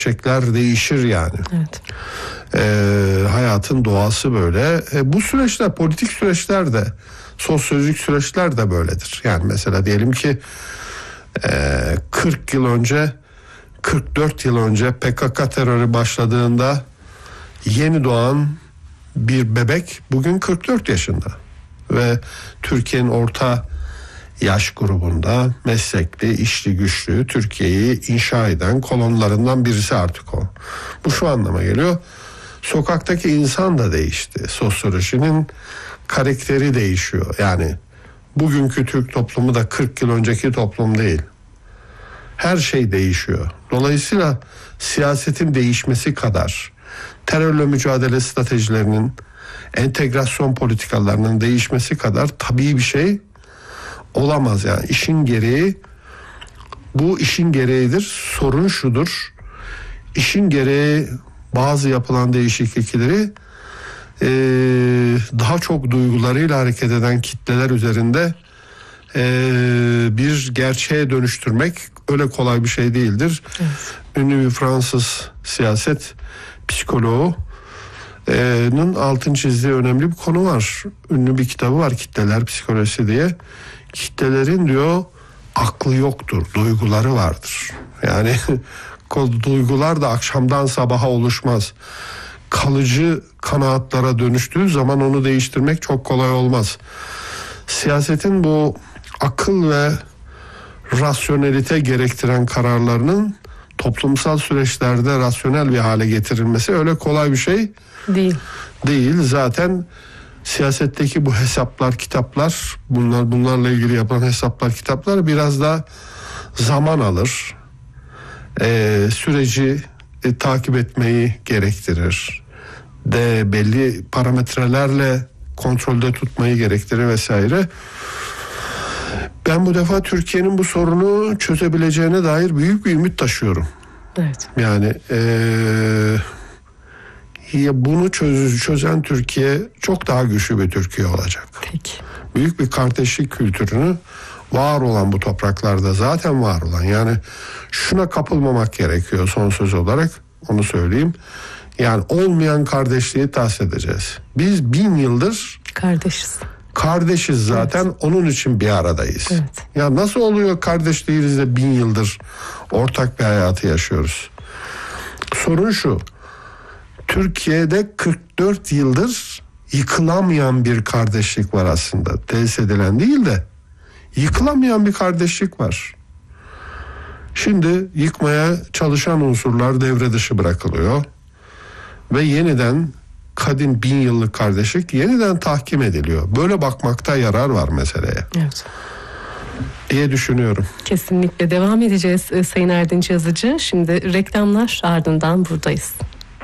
gerçekler değişir yani. Evet. Hayatın doğası böyle. Bu süreçler, politik süreçler de, sosyolojik süreçler de böyledir. Yani mesela diyelim ki 40 yıl önce, 44 yıl önce PKK terörü başladığında yeni doğan bir bebek bugün 44 yaşında ve Türkiye'nin orta yaş grubunda meslekli, işli güçlü, Türkiye'yi inşa eden kolonlarından birisi artık o. Bu şu anlama geliyor: sokaktaki insan da değişti. Sosyolojinin karakteri değişiyor. Yani bugünkü Türk toplumu da 40 yıl önceki toplum değil. Her şey değişiyor. Dolayısıyla siyasetin değişmesi kadar terörle mücadele stratejilerinin, entegrasyon politikalarının değişmesi kadar tabii bir şey olamaz. Yani işin gereği, bu işin gereğidir. Sorun şudur: işin gereği bazı yapılan değişiklikleri daha çok duygularıyla hareket eden kitleler üzerinde bir gerçeğe dönüştürmek öyle kolay bir şey değildir. Evet. Ünlü bir Fransız siyaset psikoloğunun altını çizdiği önemli bir konu var. Ünlü bir kitabı var, Kitleler Psikolojisi diye. Kitlelerin diyor aklı yoktur, duyguları vardır. Yani duygular da akşamdan sabaha oluşmaz. Kalıcı kanaatlara dönüştüğü zaman onu değiştirmek çok kolay olmaz. Siyasetin bu akıl ve rasyonelite gerektiren kararlarının toplumsal süreçlerde rasyonel bir hale getirilmesi öyle kolay bir şey değil. Zaten siyasetteki bu hesaplar, kitaplar, bunlarla ilgili yapılan hesaplar, kitaplar biraz da zaman alır. Süreci takip etmeyi gerektirir. Belli parametrelerle kontrolde tutmayı gerektirir vesaire. Ben bu defa Türkiye'nin bu sorunu çözebileceğine dair büyük bir ümit taşıyorum. Evet. Yani bunu çözen Türkiye çok daha güçlü bir Türkiye olacak. Peki. Büyük bir kardeşlik kültürünü, var olan bu topraklarda zaten var olan, yani şuna kapılmamak gerekiyor son söz olarak, onu söyleyeyim. Yani olmayan kardeşliği tahsis edeceğiz. Biz 1000 yıldır kardeşiz zaten, evet. Onun için bir aradayız. Evet. Ya nasıl oluyor kardeş değiliz de 1000 yıldır ortak bir hayatı yaşıyoruz? Sorun şu: Türkiye'de 44 yıldır yıkılamayan bir kardeşlik var aslında. Tesis edilen değil de yıkılamayan bir kardeşlik var. Şimdi yıkmaya çalışan unsurlar devre dışı bırakılıyor ve yeniden kadim 1000 yıllık kardeşlik yeniden tahkim ediliyor. Böyle bakmakta yarar var meseleye. Evet. diye düşünüyorum. Kesinlikle devam edeceğiz Sayın Erdinç Yazıcı. Şimdi reklamlar, ardından buradayız.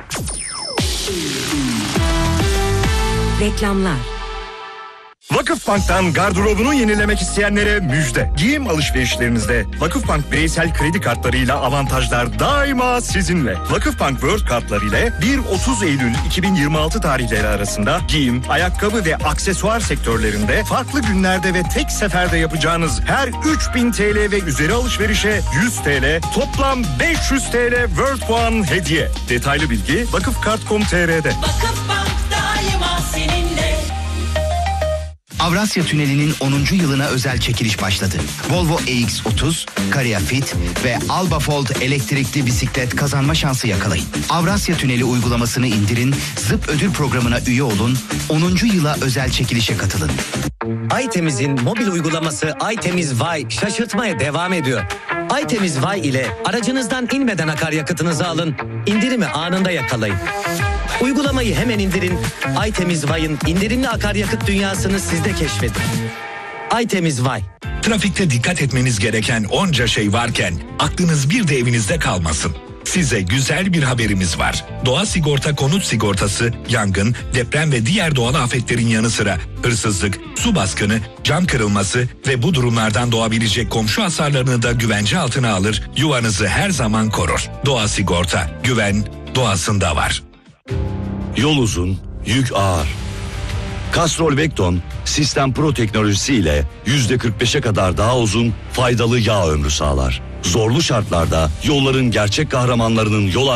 Reklamlar. Vakıfbank'tan gardırobunu yenilemek isteyenlere müjde. Giyim alışverişlerinizde Vakıfbank bireysel kredi kartlarıyla avantajlar daima sizinle. Vakıfbank World kartları ile 1-30 Eylül 2026 tarihleri arasında giyim, ayakkabı ve aksesuar sektörlerinde farklı günlerde ve tek seferde yapacağınız her 3000 TL ve üzeri alışverişe 100 TL, toplam 500 TL World puan hediye. Detaylı bilgi vakıfkart.com.tr'de. Vakıfbank daima seninle. Avrasya Tüneli'nin 10. yılına özel çekiliş başladı. Volvo EX30, Caria Fit ve Alba Fold elektrikli bisiklet kazanma şansı yakalayın. Avrasya Tüneli uygulamasını indirin, Zıp ödül programına üye olun, 10. yıla özel çekilişe katılın. Aytemiz'in mobil uygulaması Aytemiz Vay şaşırtmaya devam ediyor. Aytemiz Vay ile aracınızdan inmeden akaryakıtınızı alın, indirimi anında yakalayın. Uygulamayı hemen indirin. Aytemiz Vay'ın indirimli akaryakıt dünyasını siz de keşfedin. Aytemiz Vay. Trafikte dikkat etmeniz gereken onca şey varken aklınız bir de evinizde kalmasın. Size güzel bir haberimiz var. Doğa Sigorta konut sigortası, yangın, deprem ve diğer doğal afetlerin yanı sıra hırsızlık, su baskını, cam kırılması ve bu durumlardan doğabilecek komşu hasarlarını da güvence altına alır, yuvanızı her zaman korur. Doğa Sigorta, güven doğasında var. Yol uzun, yük ağır. Castrol Vecton, Sistem Pro teknolojisiyle %45'e kadar daha uzun, faydalı yağ ömrü sağlar. Zorlu şartlarda yolların gerçek kahramanlarının yol